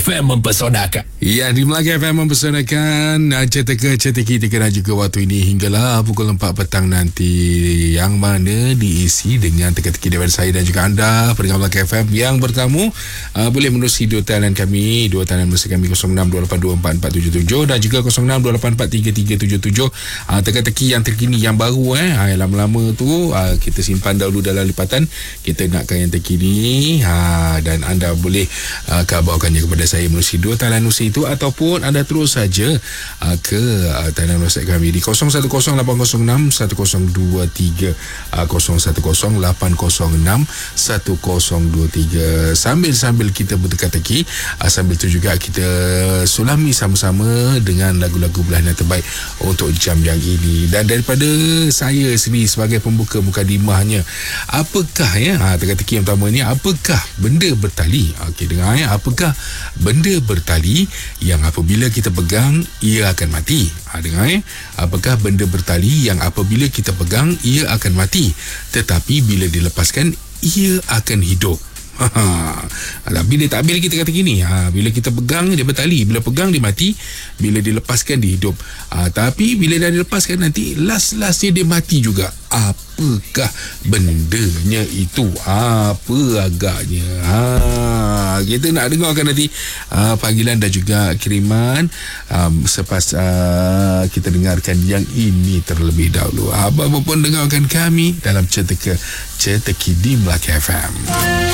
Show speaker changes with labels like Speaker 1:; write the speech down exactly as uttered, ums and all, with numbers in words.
Speaker 1: F M mempesonakan.
Speaker 2: Ya, di Melaka F M mempesonakan ceteka-ceteki terkena juga waktu ini hinggalah pukul empat petang nanti, yang mana diisi dengan teka-teki daripada saya dan juga anda pendengar Melaka F M yang bertamu. Uh, boleh menerusi dua talian kami, dua talian bersama kami kosong enam dua lapan dua empat empat tujuh tujuh dan juga kosong enam dua lapan empat tiga tiga tujuh tujuh. Uh, teka-teki yang terkini, yang baru eh, uh, yang lama-lama tu uh, kita simpan dahulu dalam lipatan. Kita nakkan yang terkini, uh, dan anda boleh uh, kabarkannya kepada saya menerusi dua talian usia itu, ataupun anda terus saja uh, ke uh, talian WhatsApp kami di kosong satu kosong lapan kosong enam satu kosong dua tiga, uh, kosong satu kosong lapan kosong enam satu kosong dua tiga. Sambil-sambil kita berteka-teki, uh, sambil tu juga kita sulami sama-sama dengan lagu-lagu belahan yang terbaik untuk jam yang ini. Dan daripada saya sendiri sebagai pembuka mukadimahnya, apakah ya ha, teka-teki yang pertama ni, apakah benda bertali? Okey, dengar ya, apakah benda bertali yang apabila kita pegang ia akan mati? Ha, dengar ya, apakah benda bertali yang apabila kita pegang ia akan mati, tetapi bila dilepaskan ia akan hidup? Ha, ha. Bila tak bila kita kata gini, ha, bila kita pegang dia bertali, bila pegang dia mati, bila dilepaskan dia hidup. Ha, tapi bila dah dilepaskan nanti last-lastnya dia mati juga. Apakah bendanya itu? Apa agaknya? Ha, kita nak dengarkan nanti uh, panggilan dan juga kiriman um, selepas uh, kita dengarkan yang ini terlebih dahulu. Apa-apa pun dengarkan kami dalam Ceteka Ceteki di Melaka F M.